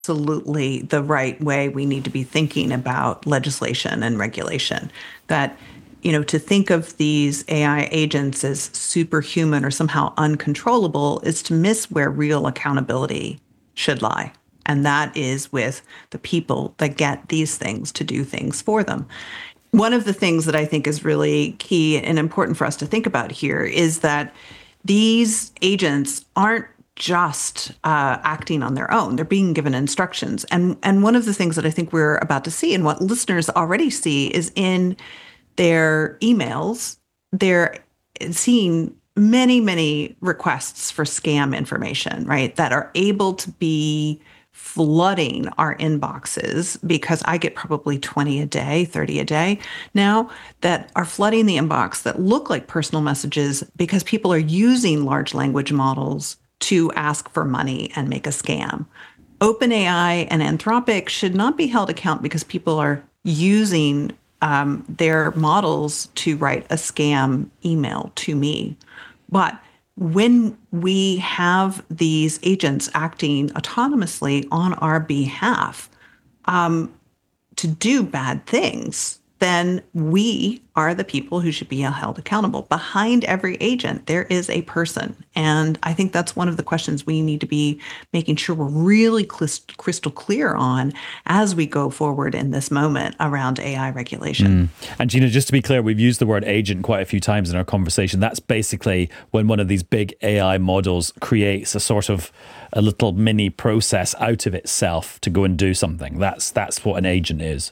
absolutely the right way we need to be thinking about legislation and regulation. That, to think of these AI agents as superhuman or somehow uncontrollable is to miss where real accountability should lie. And that is with the people that get these things to do things for them. One of the things that I think is really key and important for us to think about here is that these agents aren't just acting on their own. They're being given instructions. And one of the things that I think we're about to see and what listeners already see is in their emails, they're seeing many, many requests for scam information, right? That are able to be flooding our inboxes because I get probably 20 a day, 30 a day now that are flooding the inbox that look like personal messages because people are using large language models to ask for money and make a scam. OpenAI and Anthropic should not be held account because people are using their models to write a scam email to me. But when we have these agents acting autonomously on our behalf to do bad things, then we are the people who should be held accountable. Behind every agent, there is a person. And I think that's one of the questions we need to be making sure we're really crystal clear on as we go forward in this moment around AI regulation. And Gina, just to be clear, we've used the word agent quite a few times in our conversation. That's basically when one of these big AI models creates a sort of a little mini process out of itself to go and do something. That's what an agent is.